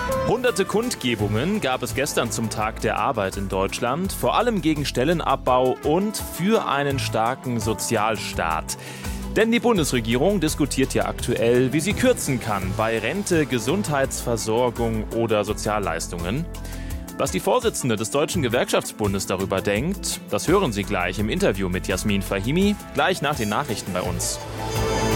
Hunderte Kundgebungen gab es gestern zum Tag der Arbeit in Deutschland, vor allem gegen Stellenabbau und für einen starken Sozialstaat. Denn die Bundesregierung diskutiert ja aktuell, wie sie kürzen kann bei Rente, Gesundheitsversorgung oder Sozialleistungen. Was die Vorsitzende des Deutschen Gewerkschaftsbundes darüber denkt, das hören Sie gleich im Interview mit Jasmin Fahimi, gleich nach den Nachrichten bei uns.